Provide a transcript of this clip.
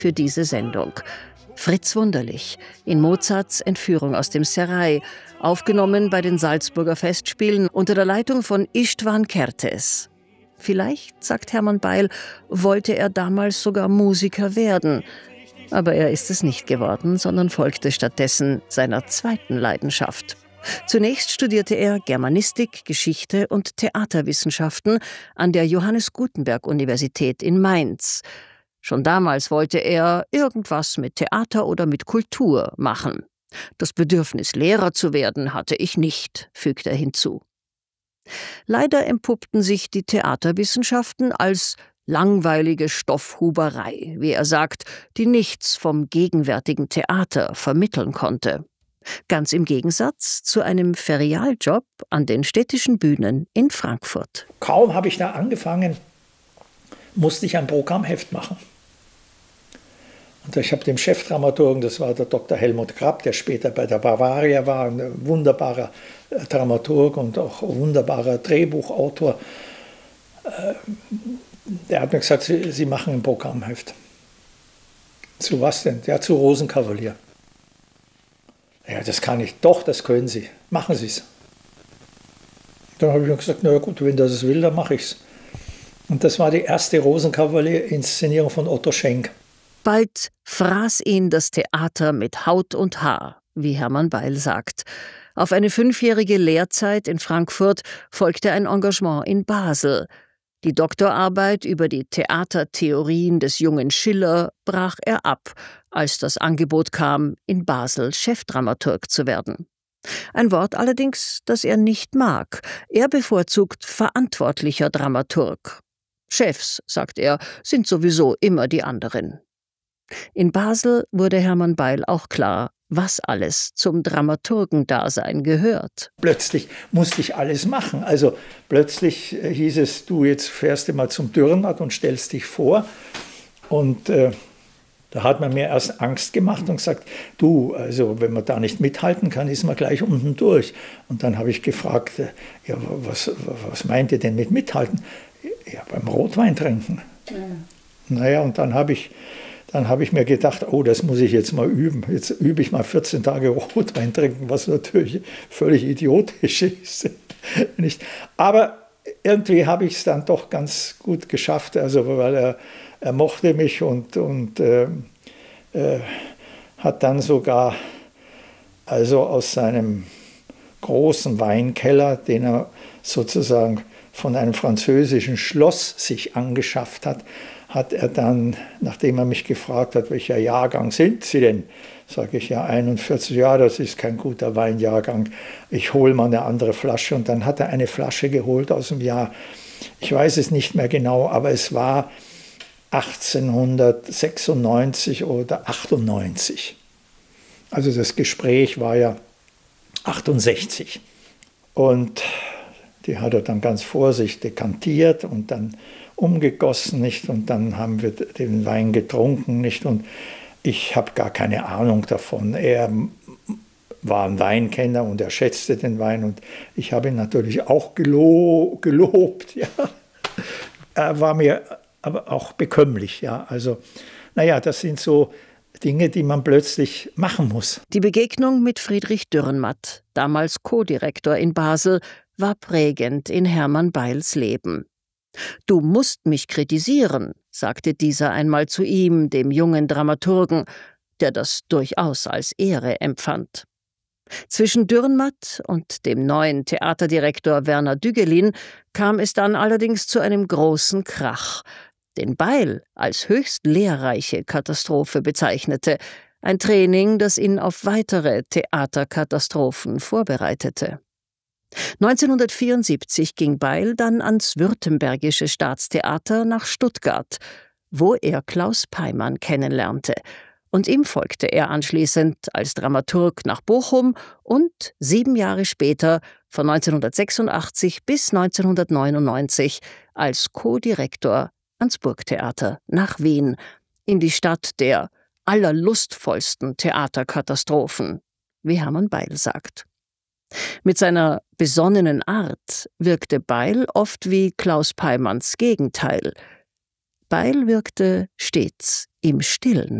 für diese Sendung. Fritz Wunderlich in Mozarts Entführung aus dem Serail, aufgenommen bei den Salzburger Festspielen unter der Leitung von István Kertész. Vielleicht, sagt Hermann Beil, wollte er damals sogar Musiker werden. Aber er ist es nicht geworden, sondern folgte stattdessen seiner zweiten Leidenschaft. Zunächst studierte er Germanistik, Geschichte und Theaterwissenschaften an der Johannes Gutenberg Universität in Mainz. Schon damals wollte er irgendwas mit Theater oder mit Kultur machen. Das Bedürfnis, Lehrer zu werden, hatte ich nicht, fügt er hinzu. Leider empuppten sich die Theaterwissenschaften als langweilige Stoffhuberei, wie er sagt, die nichts vom gegenwärtigen Theater vermitteln konnte. Ganz im Gegensatz zu einem Ferialjob an den städtischen Bühnen in Frankfurt. Kaum habe ich da angefangen, musste ich ein Programmheft machen. Und ich habe dem Chefdramaturgen, das war der Dr. Helmut Grapp, der später bei der Bavaria war, ein wunderbarer Dramaturg und auch ein wunderbarer Drehbuchautor, der hat mir gesagt, Sie machen ein Programmheft. Zu was denn? Ja, zu Rosenkavalier. Ja, das kann ich. Doch, das können Sie. Machen Sie es. Dann habe ich mir gesagt, na gut, wenn das will, dann mache ich es. Und das war die erste Rosenkavalier-Inszenierung von Otto Schenk. Bald fraß ihn das Theater mit Haut und Haar, wie Hermann Beil sagt. Auf eine 5-jährige Lehrzeit in Frankfurt folgte ein Engagement in Basel. Die Doktorarbeit über die Theatertheorien des jungen Schiller brach er ab, als das Angebot kam, in Basel Chefdramaturg zu werden. Ein Wort allerdings, das er nicht mag. Er bevorzugt verantwortlicher Dramaturg. Chefs, sagt er, sind sowieso immer die anderen. In Basel wurde Hermann Beil auch klar, was alles zum Dramaturgendasein gehört. Plötzlich musste ich alles machen. Also plötzlich hieß es, du, jetzt fährst du mal zum Dürrenmatt und stellst dich vor. Und da hat man mir erst Angst gemacht und gesagt, du, also wenn man da nicht mithalten kann, ist man gleich unten durch. Und dann habe ich gefragt, ja, was meint ihr denn mit mithalten? Ja, beim Rotwein trinken. Ja. Naja, und dann habe ich mir gedacht, oh, das muss ich jetzt mal üben. Jetzt übe ich mal 14 Tage Rotwein trinken, was natürlich völlig idiotisch ist. Nicht? Aber irgendwie habe ich es dann doch ganz gut geschafft, also weil er mochte mich und hat dann sogar also aus seinem großen Weinkeller, den er sozusagen von einem französischen Schloss sich angeschafft hat, hat er dann, nachdem er mich gefragt hat, welcher Jahrgang sind Sie denn? Sage ich, ja, 41, ja, das ist kein guter Weinjahrgang, ich hole mal eine andere Flasche. Und dann hat er eine Flasche geholt aus dem Jahr, ich weiß es nicht mehr genau, aber es war 1896 oder 98. Also das Gespräch war ja 68. Und die hat er dann ganz vorsichtig dekantiert und dann umgegossen, nicht? Und dann haben wir den Wein getrunken, nicht? Und ich habe gar keine Ahnung davon. Er war ein Weinkenner und er schätzte den Wein und ich habe ihn natürlich auch gelobt. Ja. Er war mir aber auch bekömmlich. Ja. Also, naja, das sind so Dinge, die man plötzlich machen muss. Die Begegnung mit Friedrich Dürrenmatt, damals Co-Direktor in Basel, war prägend in Hermann Beils Leben. »Du musst mich kritisieren«, sagte dieser einmal zu ihm, dem jungen Dramaturgen, der das durchaus als Ehre empfand. Zwischen Dürrenmatt und dem neuen Theaterdirektor Werner Dügelin kam es dann allerdings zu einem großen Krach, den Beil als höchst lehrreiche Katastrophe bezeichnete, ein Training, das ihn auf weitere Theaterkatastrophen vorbereitete. 1974 ging Beil dann ans Württembergische Staatstheater nach Stuttgart, wo er Klaus Peymann kennenlernte. Und ihm folgte er anschließend als Dramaturg nach Bochum und 7 Jahre später, von 1986 bis 1999, als Co-Direktor ans Burgtheater nach Wien, in die Stadt der allerlustvollsten Theaterkatastrophen, wie Hermann Beil sagt. Mit seiner besonnenen Art wirkte Beil oft wie Klaus Peymanns Gegenteil. Beil wirkte stets im Stillen.